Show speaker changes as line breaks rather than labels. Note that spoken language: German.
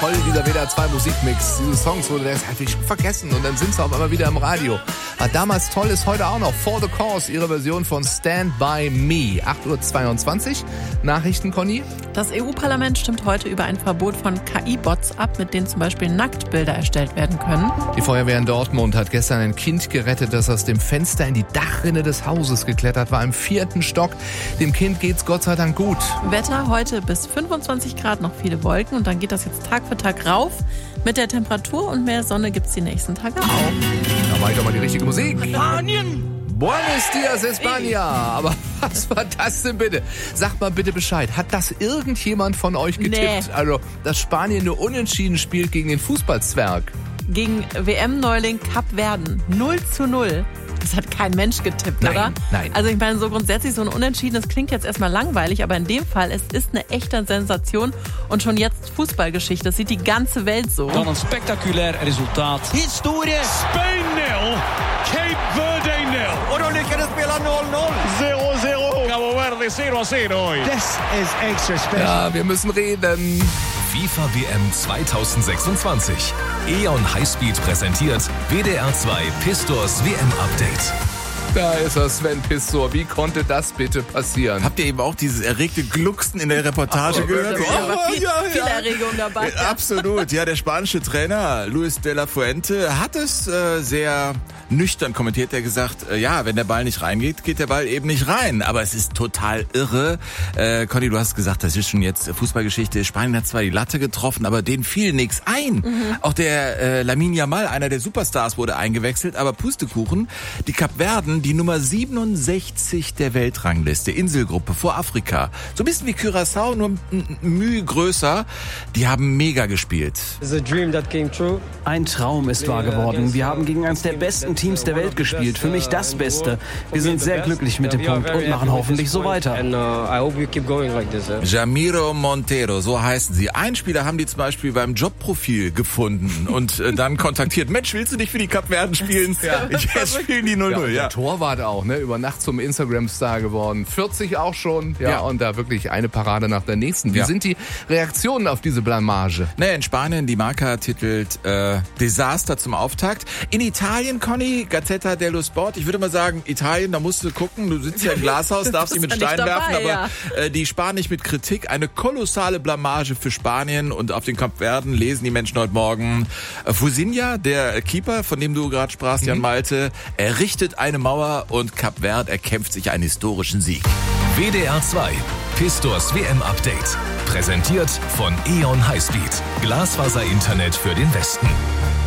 toll, dieser WDR 2 Musikmix. Diese Songs, wo du denkst, hab ich schon vergessen. Und dann sind sie auf einmal wieder im Radio. War damals toll, ist heute auch noch For the Cause, ihre Version von Stand By Me. 8.22 Uhr. Nachrichten, Conny?
Das EU-Parlament stimmt heute über ein Verbot von KI-Bots ab, mit denen zum Beispiel Nacktbilder erstellt werden können.
Die Feuerwehr in Dortmund hat gestern ein Kind gerettet, das aus dem Fenster in die Dachrinne des Hauses geklettert war, im 4. Stock. Dem Kind geht's Gott sei Dank gut.
Wetter heute bis 25 Grad, noch viele Wolken und dann geht das jetzt Tag für Tag rauf. Mit der Temperatur und mehr Sonne gibt's die nächsten Tage auch.
Da mache ich doch mal die richtige Musik. Spanien! Buenos dias, España. Aber was war das denn bitte? Sagt mal bitte Bescheid. Hat das irgendjemand von euch getippt?
Nee.
Also, dass Spanien nur unentschieden spielt gegen den Fußballzwerg.
Gegen WM-Neuling Kapverden 0:0. Das hat kein Mensch getippt,
Nein,
oder?
nein.
Also ich meine, so grundsätzlich so ein Unentschieden, das klingt jetzt erstmal langweilig, aber in dem Fall, es ist eine echte Sensation und schon jetzt Fußballgeschichte. Das sieht die ganze Welt so.
Dan een spectaculair resultaat.
Historie.
Spain 0, Cape Verde 0.
Och då lyckades spela 0-0.
0-0. Cabo Verde 0-0.
This is extra special.
Ja, wir müssen reden.
FIFA WM 2026. E.ON Highspeed präsentiert WDR 2 Pistors WM Update.
Da ist er, Sven Pistor. Wie konnte das bitte passieren?
Habt ihr eben auch dieses erregte Glucksen in der Reportage gehört?
Viel Erregung dabei.
Absolut. Ja, der spanische Trainer Luis de la Fuente hat es sehr nüchtern kommentiert. Er gesagt, ja, wenn der Ball nicht reingeht, geht der Ball eben nicht rein. Aber es ist total irre. Conny, du hast gesagt, das ist schon jetzt Fußballgeschichte. Spanien hat zwar die Latte getroffen, aber denen fiel nichts ein. Auch der Lamine Yamal, einer der Superstars, wurde eingewechselt. Aber Pustekuchen, die Kapverden, die Nummer 67 der Weltrangliste, Inselgruppe vor Afrika. So ein bisschen wie Curaçao, nur ein Mühe größer. Die haben mega gespielt.
Ein Traum ist wahr geworden. Wir haben gegen eines der besten Teams der Welt gespielt. Für mich das Beste. Wir sind sehr glücklich mit dem Punkt und machen hoffentlich so weiter.
Jamiro Montero, so heißen sie. Einen Spieler haben die zum Beispiel beim Jobprofil gefunden und dann kontaktiert. Mensch, willst du nicht für die Kapverden spielen? Jetzt spielen die 0-0, ja.
Der Torwart auch, ne? Über Nacht zum Instagram-Star geworden. 40 auch schon. Ja, und da wirklich eine Parade nach der nächsten. Wie sind die Reaktionen auf diese Blamage?
Naja, in Spanien, die Marca titelt Desaster zum Auftakt. In Italien, Conny, Gazzetta dello Sport. Ich würde mal sagen, Italien, da musst du gucken. Du sitzt ja im Glashaus, darfst sie mit Steinen werfen, aber die sparen nicht mit Kritik. Eine kolossale Blamage für Spanien und auf den Kapverden lesen die Menschen heute Morgen. Fusinha, der Keeper, von dem du gerade sprachst, Jan Malte, errichtet eine Mauer und Kapverd erkämpft sich einen historischen Sieg.
WDR 2 Pistors WM Update. Präsentiert von E.ON Highspeed. Glasfaser-Internet für den Westen.